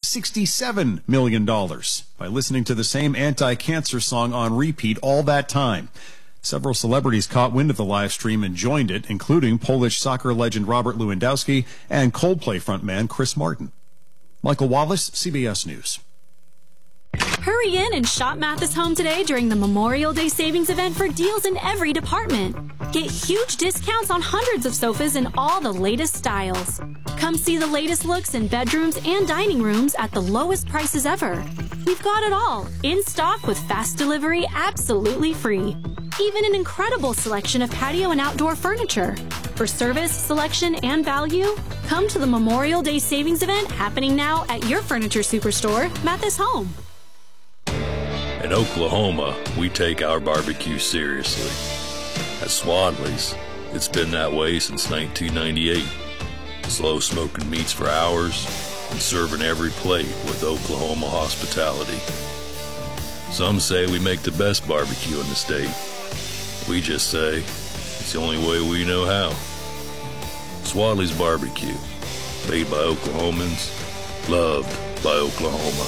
$67 million by listening to the same anti-cancer song on repeat all that time. Several celebrities caught wind of the live stream and joined it, including Polish soccer legend Robert Lewandowski and Coldplay frontman Chris Martin. Michael Wallace, CBS News. Hurry in and shop Mathis Home today during the Memorial Day savings event for deals in every department. Get huge discounts on hundreds of sofas in all the latest styles. Come see the latest looks in bedrooms and dining rooms at the lowest prices ever. We've got it all, in stock with fast delivery absolutely free. Even an incredible selection of patio and outdoor furniture. For service, selection, and value, come to the Memorial Day savings event happening now at your furniture superstore, Mathis Home. In Oklahoma, we take our barbecue seriously. At Swadley's, it's been that way since 1998. Slow smoking meats for hours and serving every plate with Oklahoma hospitality. Some say we make the best barbecue in the state. We just say it's the only way we know how. Swadley's Barbecue, made by Oklahomans, loved by Oklahoma.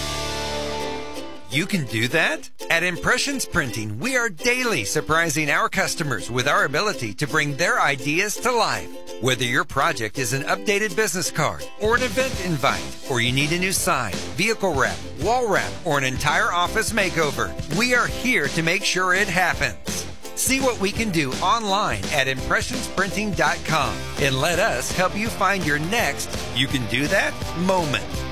You can do that? At Impressions Printing, we are daily surprising our customers with our ability to bring their ideas to life. Whether your project is an updated business card or an event invite, or you need a new sign, vehicle wrap, wall wrap, or an entire office makeover, we are here to make sure it happens. See what we can do online at impressionsprinting.com and let us help you find your next "you can do that" moment.